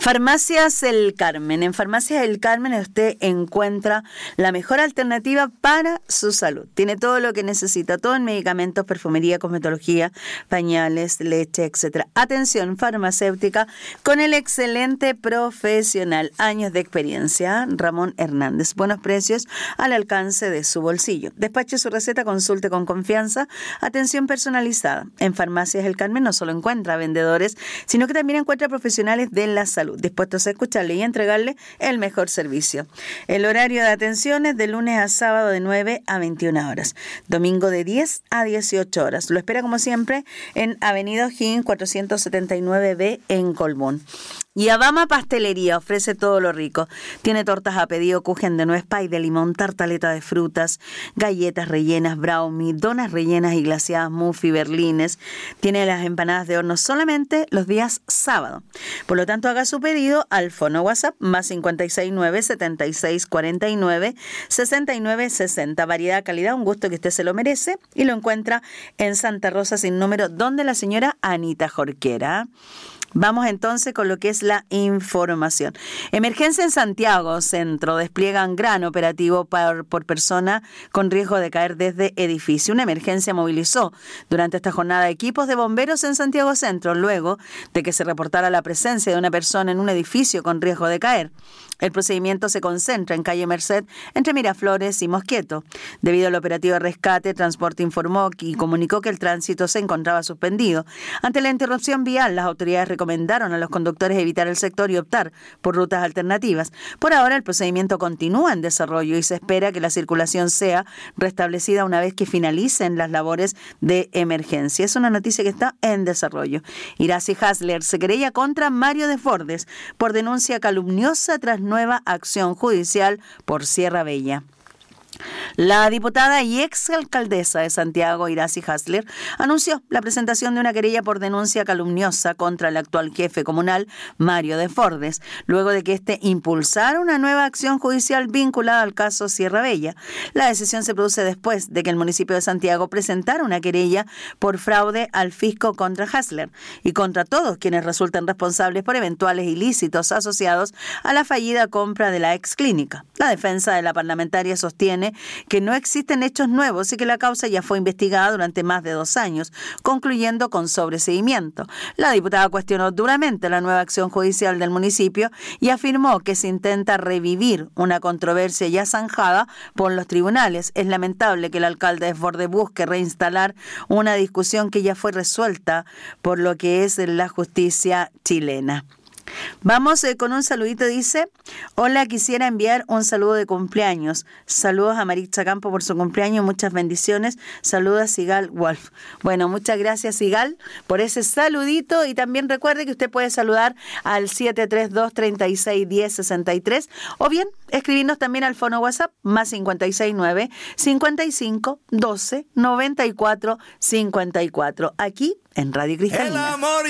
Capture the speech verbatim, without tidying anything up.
Farmacias El Carmen. En Farmacias El Carmen usted encuentra la mejor alternativa para su salud. Tiene todo lo que necesita, todo en medicamentos, perfumería, cosmetología, pañales, leche, etcétera. Atención farmacéutica con el excelente profesional, años de experiencia, Ramón Hernández. Buenos precios al alcance de su bolsillo. Despache su receta, consulte con confianza, atención personalizada. En Farmacias El Carmen no solo encuentra vendedores, sino que también encuentra profesionales de la salud, dispuestos a escucharle y entregarle el mejor servicio. El horario de atención es de lunes a sábado de nueve a veintiuna horas, domingo de diez a dieciocho horas. Lo espera como siempre en Avenida O'Higgins cuatrocientos setenta y nueve B en Colbún. Y Abama Pastelería ofrece todo lo rico. Tiene tortas a pedido, kuchen de nuez, pay de limón, tartaleta de frutas, galletas rellenas, brownie, donas rellenas y glaseadas, muffy, berlines. Tiene las empanadas de horno solamente los días sábado. Por lo tanto, haga su pedido al fono WhatsApp más cincuenta y seis nueve, setenta y seis cuarenta y nueve, sesenta y nueve sesenta. Variedad, calidad, un gusto que usted se lo merece. Y lo encuentra en Santa Rosa sin número, donde la señora Anita Jorquera. Vamos entonces con lo que es la información. Emergencia en Santiago Centro. Despliegan gran operativo por, por persona con riesgo de caer desde edificio. Una emergencia movilizó durante esta jornada equipos de bomberos en Santiago Centro, luego de que se reportara la presencia de una persona en un edificio con riesgo de caer. El procedimiento se concentra en calle Merced, entre Miraflores y Mosqueto. Debido al operativo de rescate, Transporte informó y comunicó que el tránsito se encontraba suspendido. Ante la interrupción vial, las autoridades recomendaron a los conductores evitar el sector y optar por rutas alternativas. Por ahora, el procedimiento continúa en desarrollo y se espera que la circulación sea restablecida una vez que finalicen las labores de emergencia. Es una noticia que está en desarrollo. Iracy Hasler se querella contra Mario Desbordes por denuncia calumniosa tras nueva acción judicial por Sierra Bella. La diputada y exalcaldesa de Santiago, Iracy Hasler, anunció la presentación de una querella por denuncia calumniosa contra el actual jefe comunal, Mario Desbordes, luego de que éste impulsara una nueva acción judicial vinculada al caso Sierra Bella. La decisión se produce después de que el municipio de Santiago presentara una querella por fraude al fisco contra Hasler y contra todos quienes resulten responsables por eventuales ilícitos asociados a la fallida compra de la ex clínica. La defensa de la parlamentaria sostiene que no existen hechos nuevos y que la causa ya fue investigada durante más de dos años, concluyendo con sobreseimiento. La diputada cuestionó duramente la nueva acción judicial del municipio y afirmó que se intenta revivir una controversia ya zanjada por los tribunales. Es lamentable que el alcalde Desbordes busque reinstalar una discusión que ya fue resuelta por lo que es la justicia chilena. Vamos eh, con un saludito, dice: hola, quisiera enviar un saludo de cumpleaños. Saludos a Maritza Campo por su cumpleaños, muchas bendiciones. Saluda Sigal Wolf. Bueno, muchas gracias, Sigal, por ese saludito, y también recuerde que usted puede saludar al siete tres dos, tres seis uno cero, seis tres o bien escribirnos también al fono WhatsApp más cincuenta y seis nueve, cincuenta y cinco, doce, noventa y cuatro, cincuenta y cuatro, aquí en Radio Cristalina.